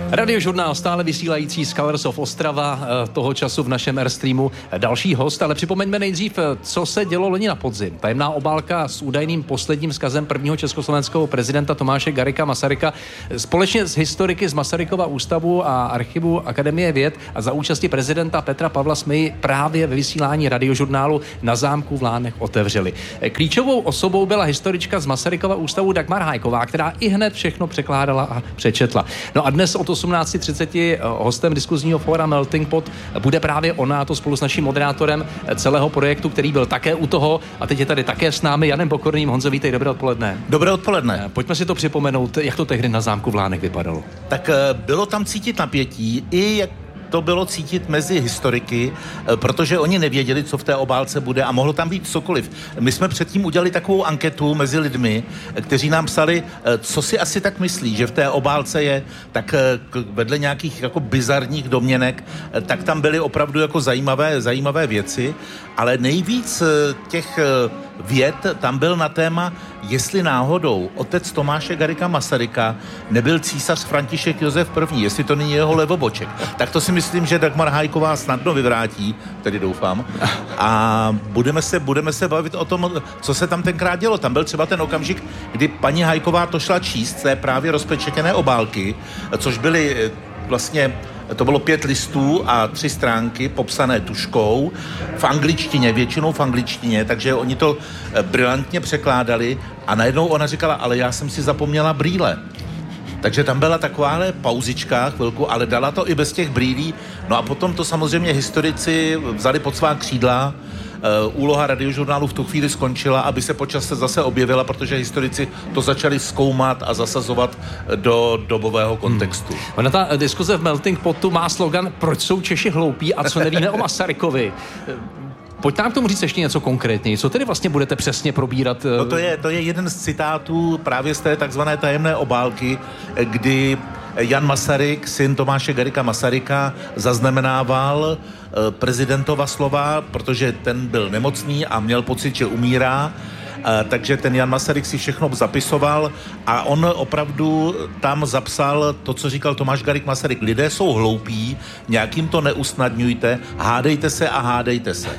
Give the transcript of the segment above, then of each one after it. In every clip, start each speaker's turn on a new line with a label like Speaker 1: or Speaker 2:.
Speaker 1: Radiožurnál stále vysílající z Colors of Ostrava, toho času v našem Airstreamu další host, ale připomeňme nejdřív, co se dělo loni na podzim. Tajemná obálka s údajným posledním vzkazem prvního československého prezidenta Tomáše Garrigua Masaryka společně s historiky z Masarykova ústavu a archivu Akademie věd a za účasti prezidenta Petra Pavla jsme ji právě ve vysílání Radiožurnálu na zámku v Lánech otevřeli. Klíčovou osobou byla historička z Masarykova ústavu Dagmar Hájková, která i hned všechno překládala a přečetla. No a dnes od 18:30 hostem diskuzního fóra Melting Pot bude právě ona, a to spolu s naším moderátorem celého projektu, který byl také u toho a teď je tady také s námi Janem Pokorným. Honzo, vítej, dobré odpoledne.
Speaker 2: Dobré odpoledne.
Speaker 1: Pojďme si to připomenout, jak to tehdy na zámku v Lánech vypadalo.
Speaker 2: Tak bylo tam cítit napětí, i jak to bylo cítit mezi historiky, protože oni nevěděli, co v té obálce bude a mohlo tam být cokoliv. My jsme předtím udělali takovou anketu mezi lidmi, kteří nám psali, co si asi tak myslí, že v té obálce je, tak vedle nějakých jako bizarních domněnek, tak tam byly opravdu jako zajímavé věci, ale nejvíc těch vět tam byl na téma, jestli náhodou otec Tomáše Garrigua Masaryka nebyl císař František Josef I., jestli to není jeho levoboček. Tak to si myslím, že Dagmar Hájková snadno vyvrátí, tedy doufám. A budeme se bavit o tom, co se tam tenkrát dělo. Tam byl třeba ten okamžik, kdy paní Hájková to šla číst z té právě rozpečetěné obálky, což byly vlastně, to bylo 5 listů a 3 stránky popsané tuškou v angličtině, většinou v angličtině, takže oni to brilantně překládali a najednou ona říkala, ale já jsem si zapomněla brýle. Takže tam byla takováhle pauzička chvilku, ale dala to i bez těch brýlí. No a potom to samozřejmě historici vzali pod svá křídla. Úloha Radiožurnálu v tu chvíli skončila, aby se po čase zase objevila, protože historici to začali zkoumat a zasazovat do dobového kontextu.
Speaker 1: Ona ta diskuze v Melting Potu má slogan Proč jsou Češi hloupí a co nevíme o Masarykovi. Pojď nám k tomu říct ještě něco konkrétněji. Co tedy vlastně budete přesně probírat?
Speaker 2: No to je jeden z citátů právě z té takzvané tajemné obálky, kdy Jan Masaryk, syn Tomáše Garrigua Masaryka, zaznamenával prezidentova slova, protože ten byl nemocný a měl pocit, že umírá. Takže ten Jan Masaryk si všechno zapisoval a on opravdu tam zapsal to, co říkal Tomáš Garrigua Masaryk. Lidé jsou hloupí, nějakým to neusnadňujte, hádejte se a hádejte se.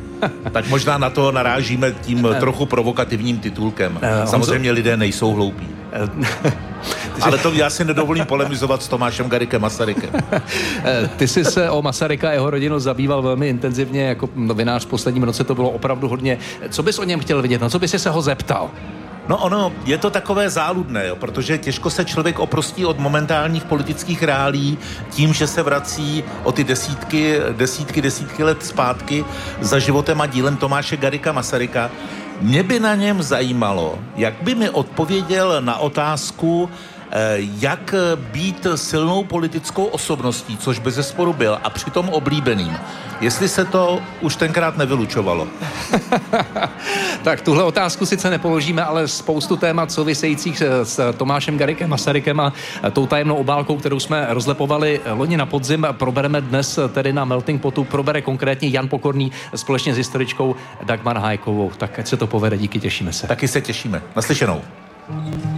Speaker 2: Tak možná na to narážíme tím trochu provokativním titulkem. Samozřejmě lidé nejsou hloupí. Ale to já si nedovolím polemizovat s Tomášem Garriguem Masarykem.
Speaker 1: Ty jsi se o Masaryka a jeho rodinu zabýval velmi intenzivně, jako novinář v posledním roce to bylo opravdu hodně. Co bys o něm chtěl vidět? Na co bys se ho zeptal?
Speaker 2: No ono, je to takové záludné, jo, protože těžko se člověk oprostí od momentálních politických reálí tím, že se vrací o ty desítky let zpátky za životem a dílem Tomáše Garrigua Masaryka. Mě by na něm zajímalo, jak by mi odpověděl na otázku, jak být silnou politickou osobností, což bezesporu byl, a přitom oblíbeným. Jestli se to už tenkrát nevylučovalo.
Speaker 1: Tak tuhle otázku sice nepoložíme, ale spoustu témat souvisejících s Tomášem Garriguem Masarykem a tou tajemnou obálkou, kterou jsme rozlepovali loni na podzim, probereme dnes tedy na Melting Potu. Probere konkrétně Jan Pokorný společně s historičkou Dagmar Hájkovou. Tak ať se to povede, díky, těšíme se.
Speaker 2: Taky se těšíme. Naslyšenou.